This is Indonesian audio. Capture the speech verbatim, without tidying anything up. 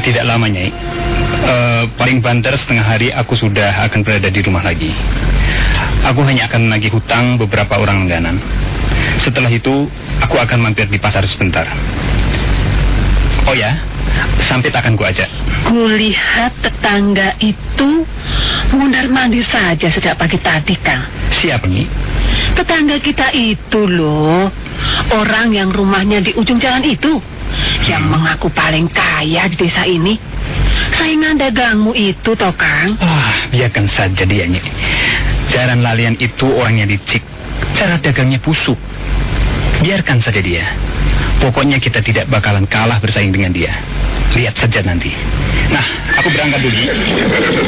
Tidak lama, Nyai. Uh, paling banter setengah hari aku sudah akan berada di rumah lagi. Aku hanya akan menagih hutang beberapa orang langganan. Setelah itu, aku akan mampir di pasar sebentar. Oh ya, Sampit akan kuajak. Kulihat tetangga itu mundar-mandir saja sejak pagi tadi, Kang. Siapa, Nyi? Tetangga kita itu loh, orang yang rumahnya di ujung jalan itu, yang mengaku paling kaya di desa ini. Saingan dagangmu itu, toh, Kang. Ah, biarkan saja dia, Nyi. Jaran Lalian itu orangnya licik, cara dagangnya busuk. Biarkan saja dia. Pokoknya kita tidak bakalan kalah bersaing dengan dia. Lihat saja nanti. Nah, aku berangkat dulu.